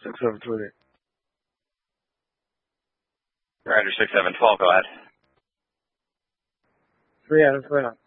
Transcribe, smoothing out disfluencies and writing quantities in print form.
6728. Roger, 6712, go ahead. 3 Adam 29.